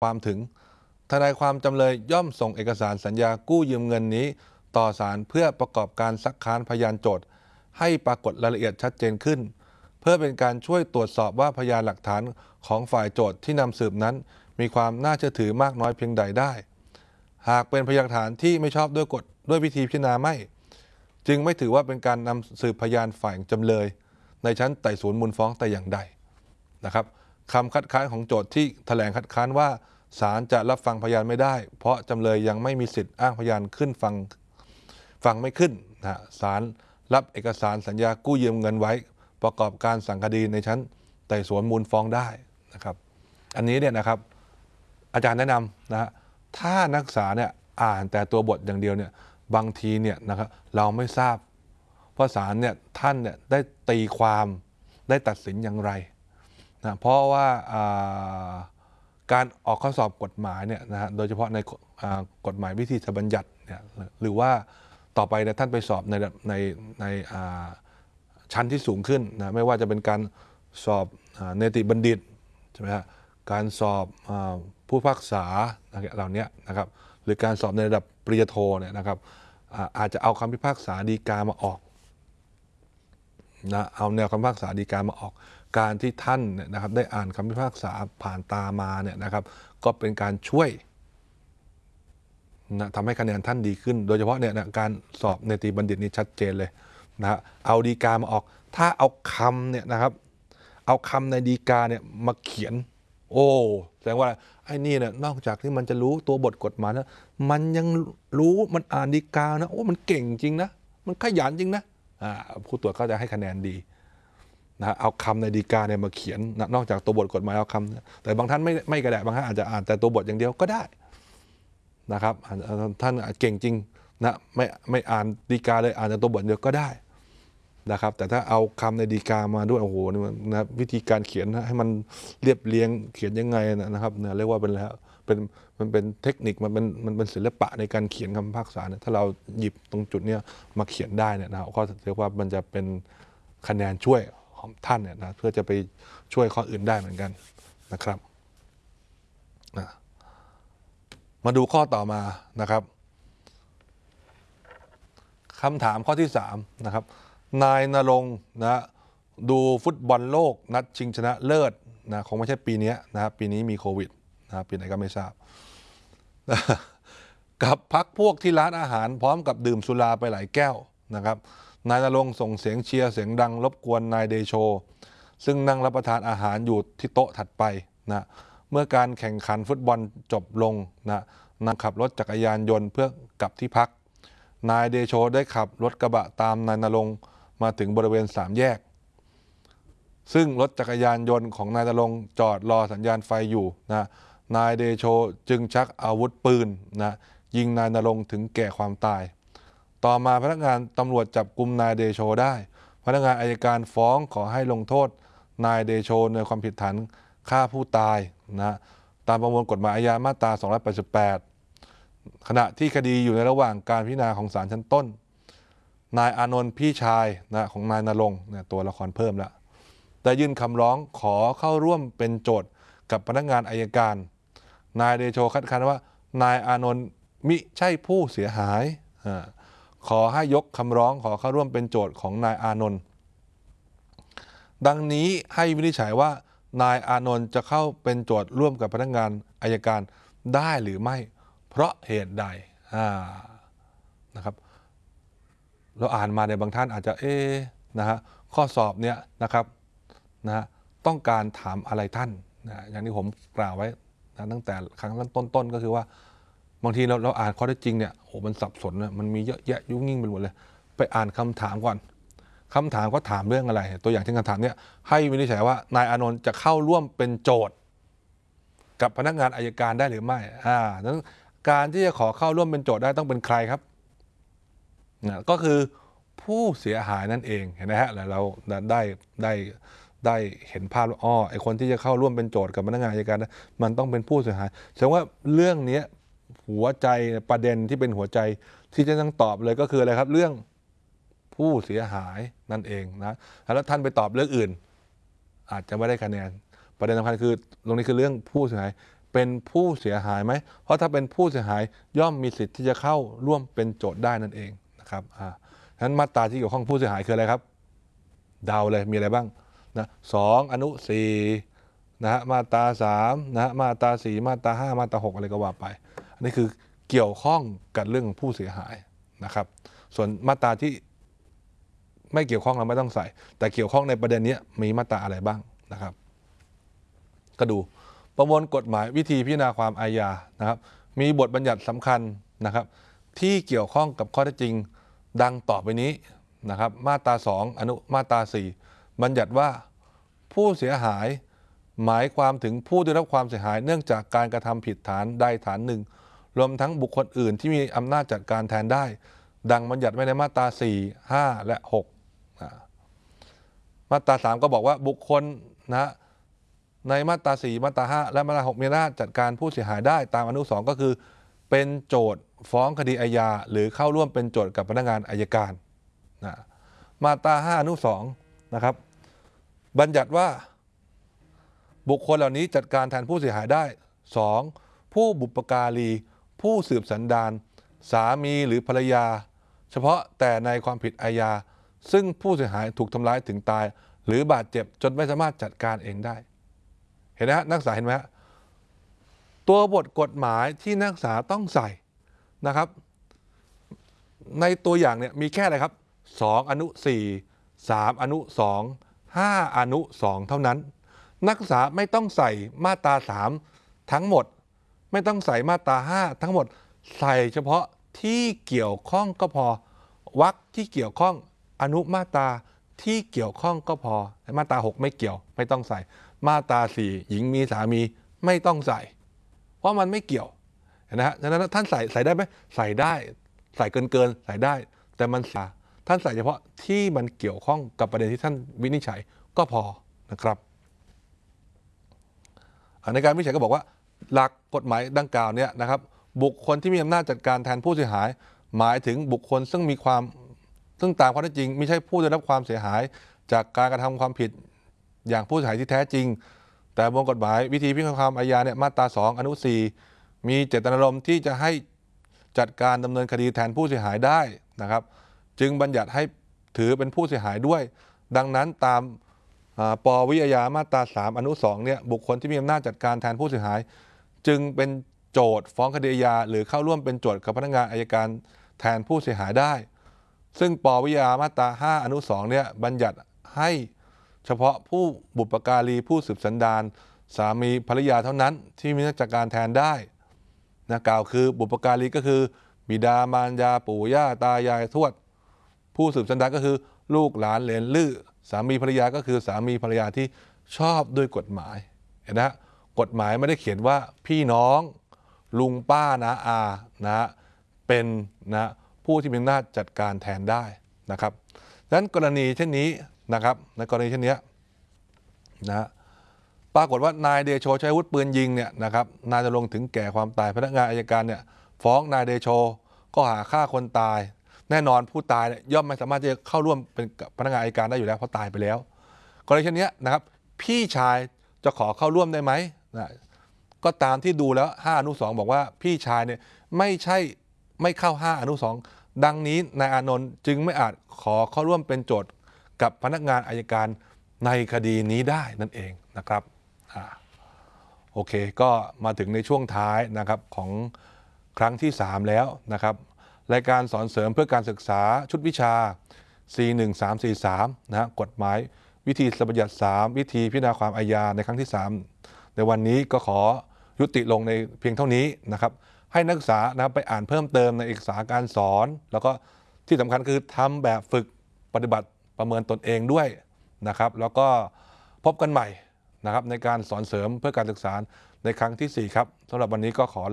ความถึงทนายความจำเลยย่อมส่งเอกสารสัญญากู้ยืมเงินนี้ต่อศาลเพื่อประกอบการซักค้านพยานโจทก์ให้ปรากฏรายละเอียดชัดเจนขึ้นเพื่อเป็นการช่วยตรวจสอบว่าพยานหลักฐานของฝ่ายโจทก์ที่นำสืบนั้นมีความน่าเชื่อถือมากน้อยเพียงใดได้หากเป็นพยานหลักฐานที่ไม่ชอบด้วยวิธีพิจารณาไม่จึงไม่ถือว่าเป็นการนำสืบพยานฝ่ายจำเลยในชั้นไต่สวนมูลฟ้องแต่อย่างใดนะครับคำคัดค้านของโจทก์ที่แถลงคัดค้านว่าศาลจะรับฟังพยานไม่ได้เพราะจำเลยยังไม่มีสิทธิ์อ้างพยานขึ้นฟังไม่ขึ้นนะศาลรับเอกสารสัญญากู้ยืมเงินไว้ประกอบการสั่งคดีในชั้นไต่สวนมูลฟ้องได้นะครับอันนี้เนี่ยนะครับอาจารย์แนะนำนะฮะถ้านักศึกษาเนี่ยอ่านแต่ตัวบทอย่างเดียวเนี่ยบางทีเนี่ยนะครับเราไม่ทราบเพราะศาลเนี่ยท่านเนี่ยได้ตีความได้ตัดสินอย่างไรนะเพราะว่าการออกข้อสอบกฎหมายเนี่ยนะฮะโดยเฉพาะในกฎหมายวิธีบัญญัติเนี่ยหรือว่าต่อไปเนี่ยท่านไปสอบในชั้นที่สูงขึ้นนะไม่ว่าจะเป็นการสอบเนติบัณฑิตใช่ไหมฮะการสอบผู้พิพากษาเหล่านี้นะครับหรือการสอบในระดับปริญญาโทเนี่ยนะครับอาจจะเอาคำพิพากษาฎีกามาออกนะเอาแนวคำพิพากษาฎีกามาออกการที่ท่านเนี่ยนะครับได้อ่านคำพิพากษาผ่านตามาเนี่ยนะครับก็เป็นการช่วยนะทำให้คะแนนท่านดีขึ้นโดยเฉพาะเนี่ยนะการสอบเนติบัณฑิตนี่ชัดเจนเลยนะฮะเอาฎีกามาออกถ้าเอาคำเนี่ยนะครับเอาคำในฎีกาเนี่ยมาเขียนโอ้แสดงว่าไอ้นี่เนี่ยนอกจากที่มันจะรู้ตัวบทกฎหมายนะมันยังรู้มันอ่านฎีกานะโอ้มันเก่งจริงนะมันขยันจริงนะผู้ตรวจก็จะให้คะแนนดีนะเอาคำในฎีกาเนี่ยมาเขียนนะนอกจากตัวบทกฎหมายเอาคำแต่บางท่านไม่กระแดะบางท่านอาจจะอ่านแต่ตัวบทอย่างเดียวก็ได้นะครับท่านเก่งจริงนะไม่อ่านฎีกาเลยอ่านแต่ตัวบทเดียวก็ได้นะครับแต่ถ้าเอาคำในฎีกามาด้วยโอ้โหนะวิธีการเขียนให้มันเรียบเรียงเขียนยังไงนะครับเนี่ยเรียกว่าเป็นแล้วมันเป็นเทคนิคมันเป็นศิลปะในการเขียนคำพิพากษาเนี่ยถ้าเราหยิบตรงจุดเนี้ยมาเขียนได้เนี่ยนะก็เรียกว่ามันจะเป็นคะแนนช่วยของท่านเนี่ยนะเพื่อจะไปช่วยข้ออื่นได้เหมือนกันนะครับมาดูข้อต่อมานะครับคำถามข้อที่3นะครับนายณรงค์นะดูฟุตบอลโลกนัดชิงชนะเลิศนะคงไม่ใช่ปีนี้นะครับปีนี้มีโควิดนะปีไหนก็ไม่ทราบกับพักพวกที่ร้านอาหารพร้อมกับดื่มสุราไปหลายแก้วนะครับนายณรงค์ส่งเสียงเชียร์เสียงดังรบกวนนายเดโชซึ่งนั่งรับประทานอาหารอยู่ที่โต๊ะถัดไปนะเมื่อการแข่งขันฟุตบอลจบลงนะนั่งขับรถจักรยานยนต์เพื่อกลับที่พักนายเดโชได้ขับรถกระบะตามนายณรงค์มาถึงบริเวณ3 แยกซึ่งรถจักรยานยนต์ของนายณรงค์จอดรอสัญญาณไฟอยู่นะนายเดโชจึงชักอาวุธปืนนะยิงนายณรงค์ถึงแก่ความตายต่อมาพนักงานตำรวจจับกุมนายเดโชได้พนักงานอัยการฟ้องขอให้ลงโทษนายเดโชในความผิดฐานฆ่าผู้ตายนะตามประมวลกฎหมายอาญามาตรา288ขณะที่คดีอยู่ในระหว่างการพิจารณาของศาลชั้นต้นนายอานนท์พี่ชายนะของนายณรงค์เนี่ยตัวละครเพิ่มแล้วได้ยื่นคำร้องขอเข้าร่วมเป็นโจทก์กับพนักงานอัยการนายเดโชคัดค้านว่านายอานนท์มิใช่ผู้เสียหายขอให้ยกคำร้องขอเข้าร่วมเป็นโจทก์ของนายอานนท์ดังนี้ให้วินิจฉัยว่านายอานนท์จะเข้าเป็นโจทก์ร่วมกับพนักงานอัยการได้หรือไม่เพราะเหตุใดนะครับเราอ่านมาในบางท่านอาจจะนะฮะข้อสอบเนี้ยนะครับนะต้องการถามอะไรท่านนะอย่างที่ผมกล่าวไว้นะตั้งแต่ครั้งต้นก็คือว่าบางทีเราอ่านข้อเท็จจริงเนี่ยโอ้มันสับสนนะมันมีเยอะแยะยุ่งยิ่งไปหมดเลยไปอ่านคำถามก่อนคำถามก็ถามเรื่องอะไรตัวอย่างเช่นคำถามเนี่ยให้วินิจฉัยว่านายอานนท์จะเข้าร่วมเป็นโจทก์กับพนักงานอัยการได้หรือไม่นั้นการที่จะขอเข้าร่วมเป็นโจทก์ได้ต้องเป็นใครครับก็คือผู้เสียหายนั่นเองเห็นไหมฮะแล้วเราได้เห็นภาพว่าไอคนที่จะเข้าร่วมเป็นโจทก์กับพนักงานอัยการมันต้องเป็นผู้เสียหายแสดงว่าเรื่องนี้หัวใจประเด็นที่เป็นหัวใจที่จะต้องตอบเลยก็คืออะไรครับเรื่องผู้เสียหายนั่นเองนะแล้วท่านไปตอบเรื่องอื่นอาจจะไม่ได้คะแนนประเด็นสำคัญคือตรงนี้คือเรื่องผู้เสียหายเป็นผู้เสียหายไหมเพราะถ้าเป็นผู้เสียหายย่อมมีสิทธิ์ที่จะเข้าร่วมเป็นโจทย์ได้นั่นเองนะครับฉะนั้นมาตราที่เกี่ยวข้องผู้เสียหายคืออะไรครับเดาเลยมีอะไรบ้างนะ2 อนุ 4นะฮะมาตรา3นะฮะมาตรา4มาตรา5มาตรา6อะไรก็ว่าไปอันนี้คือเกี่ยวข้องกับเรื่องผู้เสียหายนะครับส่วนมาตราที่ไม่เกี่ยวข้องเราไม่ต้องใส่แต่เกี่ยวข้องในประเด็นนี้มีมาตราอะไรบ้างนะครับก็ดูประมวลกฎหมายวิธีพิจารณาความอาญานะครับมีบทบัญญัติสำคัญนะครับที่เกี่ยวข้องกับข้อเท็จจริงดังต่อไปนี้นะครับมาตรา2อนุมาตรา4บัญญัติว่าผู้เสียหายหมายความถึงผู้ได้รับความเสียหายเนื่องจากการกระทำผิดฐานใดฐานหนึ่งรวมทั้งบุคคลอื่นที่มีอำนาจจัดการแทนได้ดังบัญญัติไว้ในมาตรา4 5และ6มาตรา3ก็บอกว่าบุคคลนะในมาตรา4มาตรา5และมาตรา6มีอำนาจจัดการผู้เสียหายได้ตามอนุ2ก็คือเป็นโจทก์ฟ้องคดีอาญาหรือเข้าร่วมเป็นโจทก์กับพนักงานอัยการนะมาตรา5อนุ2นะครับบัญญัติว่าบุคคลเหล่านี้จัดการแทนผู้เสียหายได้2ผู้บุปการีผู้สืบสันดานสามีหรือภรรยาเฉพาะแต่ในความผิดอาญาซึ่งผู้เสียหายถูกทำร้ายถึงตายหรือบาดเจ็บจนไม่สามารถจัดการเองได้เห็นไหมฮะนักศึกษาเห็นไหมฮะตัวบทกฎหมายที่นักศึกษาต้องใส่นะครับในตัวอย่างเนี่ยมีแค่อะไรครับ2อนุ4 3อนุ2 5อนุ2เท่านั้นนักศึกษาไม่ต้องใส่มาตรา3ทั้งหมดไม่ต้องใส่มาตรา5ทั้งหมดใส่เฉพาะที่เกี่ยวข้องก็พอวรรคที่เกี่ยวข้องอนุมาตราที่เกี่ยวข้องก็พอมาตรา6ไม่เกี่ยวไม่ต้องใส่มาตรา4หญิงมีสามีไม่ต้องใส่เพราะมันไม่เกี่ยวนะฮะฉะนั้นท่านใส่ได้ไหมใส่ได้ใส่เกินใส่ได้แต่มันท่านใส่เฉพาะที่มันเกี่ยวข้องกับประเด็นที่ท่านวินิจฉัยก็พอนะครับในการวินิจฉัยก็บอกว่าหลักกฎหมายดังกล่าวเนี่ยนะครับบุคคลที่มีอำนาจจัดการแทนผู้เสียหายหมายถึงบุคคลซึ่งตามข้อเท็จจริงไม่ใช่ผู้ได้รับความเสียหายจากการกระทำความผิดอย่างผู้เสียหายที่แท้จริงแต่บนกฎหมายวิธีพิจารณาความอาญาเนี่ยมาตรา2อนุ4มีเจตนารมณ์ที่จะให้จัดการดำเนินคดีแทนผู้เสียหายได้นะครับจึงบัญญัติให้ถือเป็นผู้เสียหายด้วยดังนั้นตามปวิอาญามาตรา3อนุ2เนี่ยบุคคลที่มีอำนาจจัดการแทนผู้เสียหายจึงเป็นโจทก์ฟ้องคดีอาญาหรือเข้าร่วมเป็นโจทก์กับพนักงานอัยการแทนผู้เสียหายได้ซึ่งปวิอาญามาตรา5อนุ2เนี่ยบัญญัติให้เฉพาะผู้บุปการีผู้สืบสันดานสามีภรรยาเท่านั้นที่มีอำนาจจัดการแทนได้นะกล่าวคือบุปการีก็คือบิดามารดาปู่ย่าตายายทวดผู้สืบสันดานก็คือลูกหลานเหลนลื้อสามีภรรยาก็คือสามีภรรยาที่ชอบด้วยกฎหมายเห็นนะกฎหมายไม่ได้เขียนว่าพี่น้องลุงป้านะอานะเป็นนะผู้ที่มีอำนาจจัดการแทนได้นะครับดังนั้นกรณีเช่นนี้นะครับในกรณีเช่นนี้นะปรากฏว่านายเดโชใช้อาวุธปืนยิงเนี่ยนะครับนายณรงค์ถึงแก่ความตายพนักงานอัยการเนี่ยฟ้องนายเดโชข้อหาฆ่าคนตายแน่นอนผู้ตายเนี่ยย่อมไม่สามารถจะเข้าร่วมเป็นพนักงานอัยการได้อยู่แล้วเพราะตายไปแล้วกรณีเช่นนี้นะครับพี่ชายจะขอเข้าร่วมได้ไหมนะก็ตามที่ดูแล้ว5อนุ2บอกว่าพี่ชายเนี่ยไม่เข้า5อนุ2ดังนี้นายอานนท์จึงไม่อาจขอเข้าร่วมเป็นโจทก์กับพนักงานอัยการในคดีนี้ได้นั่นเองนะครับโอเคก็มาถึงในช่วงท้ายนะครับของครั้งที่3แล้วนะครับรายการสอนเสริมเพื่อการศึกษาชุดวิชา 41343 นะกฎหมายวิธีบัญญัติ3วิธีพิจารณาความอาญาในครั้งที่3ในวันนี้ก็ขอยุติลงในเพียงเท่านี้นะครับให้นักศึกษานะครับไปอ่านเพิ่มเติมในเอกสารการสอนแล้วก็ที่สำคัญคือทำแบบฝึกปฏิบัติประเมินตนเองด้วยนะครับแล้วก็พบกันใหม่นะครับในการสอนเสริมเพื่อการศึกษาในครั้งที่4ครับสำหรับวันนี้ก็ขอ